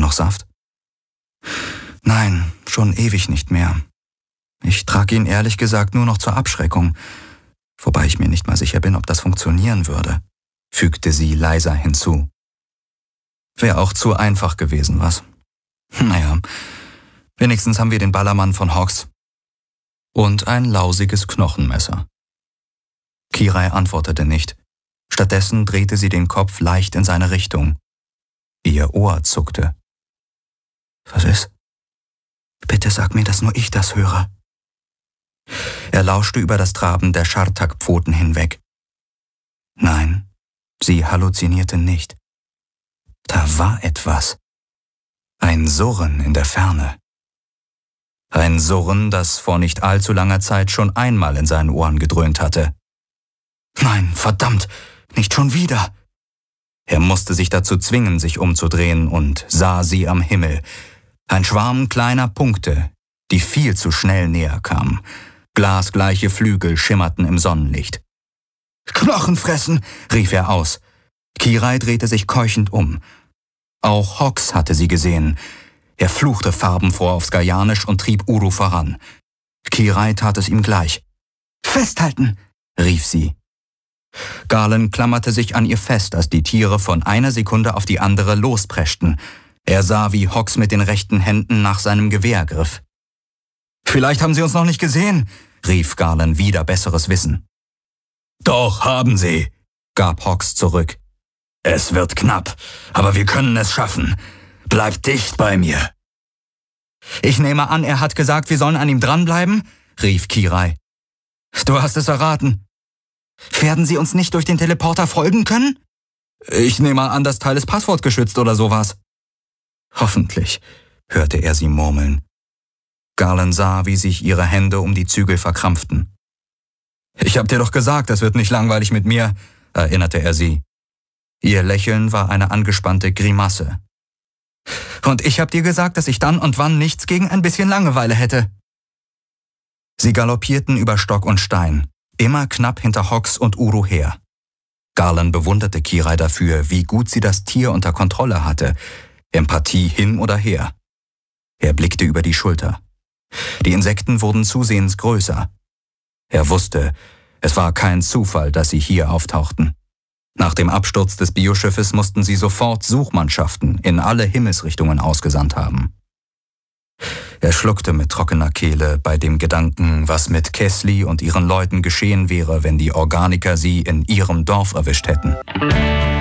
noch Saft? Nein, schon ewig nicht mehr. Ich trage ihn ehrlich gesagt nur noch zur Abschreckung, wobei ich mir nicht mal sicher bin, ob das funktionieren würde, fügte sie leiser hinzu. Wäre auch zu einfach gewesen, was? Naja, wenigstens haben wir den Ballermann von Hawks. Und ein lausiges Knochenmesser. Kirai antwortete nicht. Stattdessen drehte sie den Kopf leicht in seine Richtung. Ihr Ohr zuckte. Was ist? Bitte sag mir, dass nur ich das höre. Er lauschte über das Traben der Schartak-Pfoten hinweg. Nein, sie halluzinierte nicht. Da war etwas. Ein Surren in der Ferne. Ein Surren, das vor nicht allzu langer Zeit schon einmal in seinen Ohren gedröhnt hatte. Nein, verdammt, nicht schon wieder. Er musste sich dazu zwingen, sich umzudrehen und sah sie am Himmel. Ein Schwarm kleiner Punkte, die viel zu schnell näher kamen. Glasgleiche Flügel schimmerten im Sonnenlicht. »Knochen fressen«, rief er aus. Kirai drehte sich keuchend um. Auch Hawks hatte sie gesehen. Er fluchte farbenfroh auf Skajanisch und trieb Uru voran. Kirai tat es ihm gleich. »Festhalten«, rief sie. Garland klammerte sich an ihr fest, als die Tiere von einer Sekunde auf die andere lospreschten. Er sah, wie Hawks mit den rechten Händen nach seinem Gewehr griff. »Vielleicht haben sie uns noch nicht gesehen«, rief Garland wider besseres Wissen. »Doch, haben sie«, gab Hawks zurück. »Es wird knapp, aber wir können es schaffen. Bleib dicht bei mir.« »Ich nehme an, er hat gesagt, wir sollen an ihm dranbleiben?«, rief Kirai. »Du hast es erraten. Werden sie uns nicht durch den Teleporter folgen können?« »Ich nehme an, das Teil ist passwortgeschützt oder sowas.« »Hoffentlich«, hörte er sie murmeln. Garland sah, wie sich ihre Hände um die Zügel verkrampften. »Ich hab dir doch gesagt, es wird nicht langweilig mit mir«, erinnerte er sie. Ihr Lächeln war eine angespannte Grimasse. »Und ich hab dir gesagt, dass ich dann und wann nichts gegen ein bisschen Langeweile hätte.« Sie galoppierten über Stock und Stein, immer knapp hinter Hawks und Uru her. Garland bewunderte Kirai dafür, wie gut sie das Tier unter Kontrolle hatte, Empathie hin oder her. Er blickte über die Schulter. Die Insekten wurden zusehends größer. Er wusste, es war kein Zufall, dass sie hier auftauchten. Nach dem Absturz des Bioschiffes mussten sie sofort Suchmannschaften in alle Himmelsrichtungen ausgesandt haben. Er schluckte mit trockener Kehle bei dem Gedanken, was mit Kessly und ihren Leuten geschehen wäre, wenn die Organiker sie in ihrem Dorf erwischt hätten.